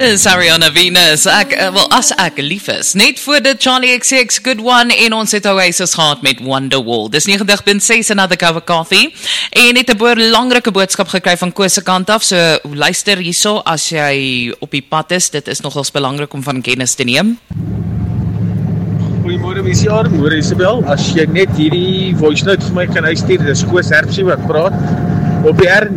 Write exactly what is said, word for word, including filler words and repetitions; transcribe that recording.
Dis Ariana Venus, ek, uh, wel as ek lief is, net voor dit Charlie X C X Good One en ons het Oasis gehad met Wonderwall. Dis negentig punt ses Another Cup of Coffee en het 'n belangrike boodskap gekry van Koos se kant af, so luister hierso as jy op die pad is, dit is nogals belangrik om van kennis te neem. Goeiemôre Misiaar, môre Isabel, as jy net hierdie voice note vir my kan uitstuur, dis Koos Herpsie wat praat, op die R